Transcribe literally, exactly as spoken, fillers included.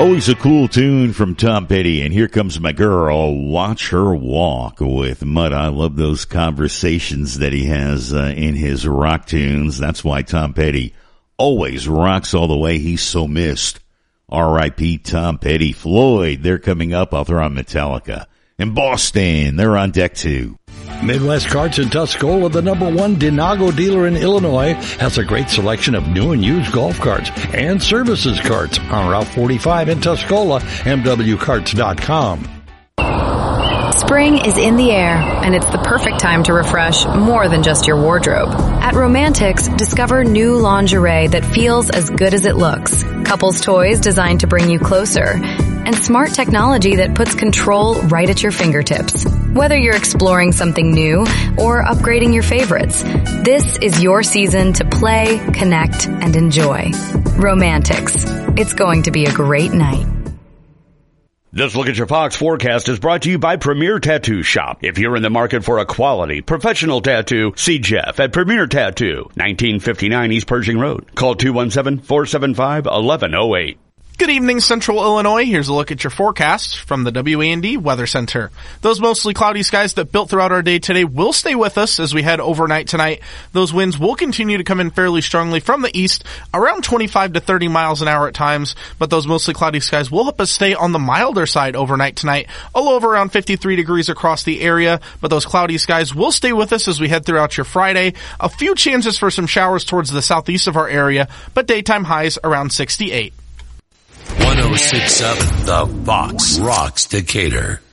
Always a cool tune from Tom Petty, and here comes my girl, Watch Her Walk with Mud. I love those conversations that he has uh, in his rock tunes. That's why Tom Petty always rocks all the way. He's so missed. R I P Tom Petty. Floyd, they're coming up. I'll throw on Metallica. And Boston, they're on deck too. Midwest Carts in Tuscola, the number one Dinago dealer in Illinois, has a great selection of new and used golf carts and services carts on Route forty-five in Tuscola, M W carts dot com. Spring is in the air, and it's the perfect time to refresh more than just your wardrobe. At Romantics, discover new lingerie that feels as good as it looks, couples toys designed to bring you closer, and smart technology that puts control right at your fingertips. Whether you're exploring something new or upgrading your favorites, this is your season to play, connect, and enjoy. Romantics. It's going to be a great night. This Look at Your Fox forecast is brought to you by Premier Tattoo Shop. If you're in the market for a quality, professional tattoo, see Jeff at Premier Tattoo, nineteen fifty-nine East Pershing Road. Call two one seven, four seven five, one one zero eight. Good evening, Central Illinois. Here's a look at your forecast from the W A N D Weather Center. Those mostly cloudy skies that built throughout our day today will stay with us as we head overnight tonight. Those winds will continue to come in fairly strongly from the east, around twenty-five to thirty miles an hour at times, but those mostly cloudy skies will help us stay on the milder side overnight tonight, a low of around fifty-three degrees across the area, but those cloudy skies will stay with us as we head throughout your Friday. A few chances for some showers towards the southeast of our area, but daytime highs around sixty-eight. one oh six point seven The Fox rocks Decatur.